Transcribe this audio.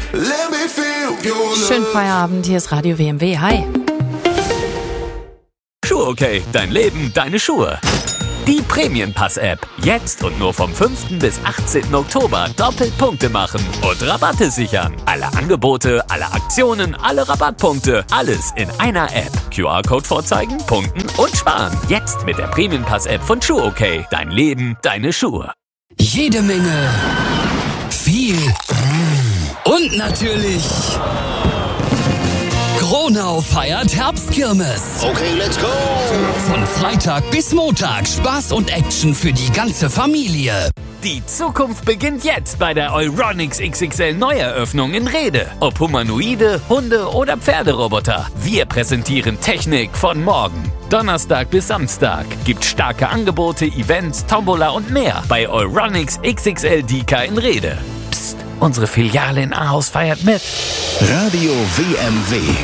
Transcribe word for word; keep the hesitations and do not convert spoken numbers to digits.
Schönen Feierabend, hier ist Radio W M W. Hi. Schuhe okay, dein Leben, deine Schuhe. Die Prämienpass-App. Jetzt und nur vom fünften bis achtzehnten Oktober doppelt Punkte machen und Rabatte sichern. Alle Angebote, alle Aktionen, alle Rabattpunkte, alles in einer App. Q R-Code vorzeigen, punkten und sparen. Jetzt mit der Prämienpass-App von Schuhe okay. Dein Leben, deine Schuhe. Jede Menge. Viel. Und natürlich... Gronau feiert Herbstkirmes. Okay, let's go! Von Freitag bis Montag Spaß und Action für die ganze Familie. Die Zukunft beginnt jetzt bei der Euronics X X L Neueröffnung in Rede. Ob Humanoide, Hunde oder Pferderoboter. Wir präsentieren Technik von morgen. Donnerstag bis Samstag gibt starke Angebote, Events, Tombola und mehr bei Euronics X X L Deka in Rede. Psst, unsere Filiale in Ahaus feiert mit. Radio W M W.